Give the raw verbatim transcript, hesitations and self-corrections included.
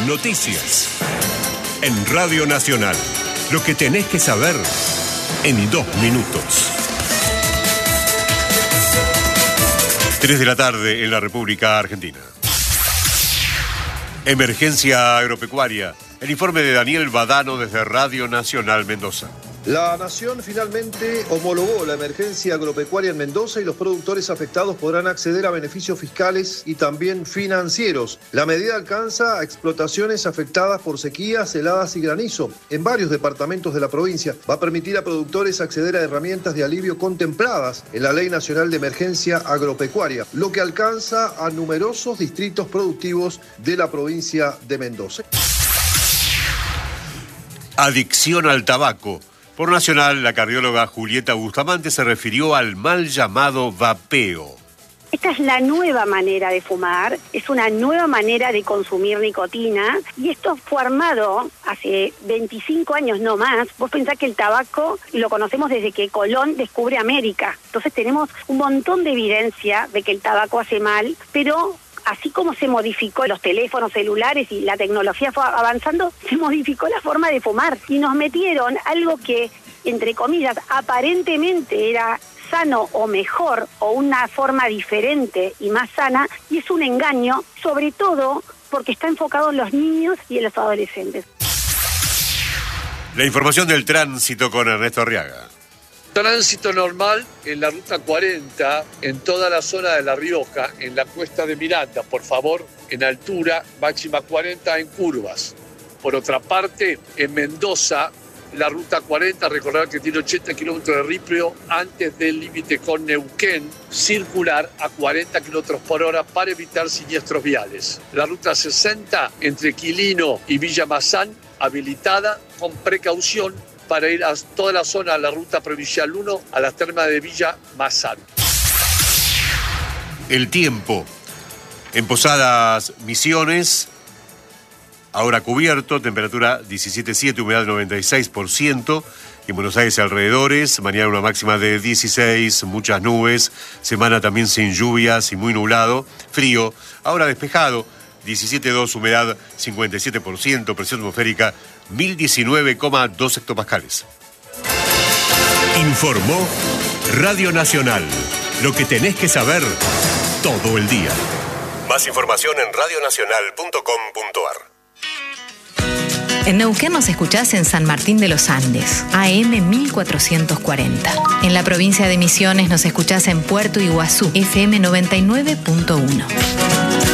Noticias. En Radio Nacional. Lo que tenés que saber en dos minutos. Tres de la tarde en la República Argentina. Emergencia agropecuaria. El informe de Daniel Badano desde Radio Nacional Mendoza. La Nación finalmente homologó la emergencia agropecuaria en Mendoza y los productores afectados podrán acceder a beneficios fiscales y también financieros. La medida alcanza a explotaciones afectadas por sequías, heladas y granizo en varios departamentos de la provincia. Va a permitir a productores acceder a herramientas de alivio contempladas en la Ley Nacional de Emergencia Agropecuaria, lo que alcanza a numerosos distritos productivos de la provincia de Mendoza. Adicción al tabaco. Por Nacional, la cardióloga Julieta Bustamante se refirió al mal llamado vapeo. Esta es la nueva manera de fumar, es una nueva manera de consumir nicotina y esto fue armado hace veinticinco años no más. Vos pensás que el tabaco lo conocemos desde que Colón descubre América, entonces tenemos un montón de evidencia de que el tabaco hace mal, pero así como se modificó los teléfonos celulares y la tecnología fue avanzando, se modificó la forma de fumar y nos metieron algo que, entre comillas, aparentemente era sano o mejor o una forma diferente y más sana, y es un engaño, sobre todo porque está enfocado en los niños y en los adolescentes. La información del tránsito con Ernesto Arriaga. Tránsito normal en la ruta cuarenta, en toda la zona de La Rioja, en la cuesta de Miranda, por favor, en altura, máxima cuarenta en curvas. Por otra parte, en Mendoza, la ruta cuarenta, recordar que tiene ochenta kilómetros de ripio antes del límite con Neuquén, circular a cuarenta kilómetros por hora para evitar siniestros viales. La ruta sesenta, entre Quilino y Villa Mazán, habilitada con precaución, para ir a toda la zona de la ruta provincial uno a las termas de Villa Mazán. El tiempo. En Posadas Misiones, ahora cubierto, temperatura diecisiete punto siete, humedad noventa y seis por ciento. En Buenos Aires y alrededores, mañana una máxima de dieciséis, muchas nubes. Semana también sin lluvias y muy nublado. Frío, ahora despejado. diecisiete punto dos, humedad cincuenta y siete por ciento, presión atmosférica mil diecinueve coma dos hectopascales. Informó Radio Nacional. Lo que tenés que saber todo el día. Más información en radio nacional punto com punto ar. En Neuquén nos escuchás en San Martín de los Andes, A M mil cuatrocientos cuarenta. En la provincia de Misiones nos escuchás en Puerto Iguazú, F M noventa y nueve punto uno.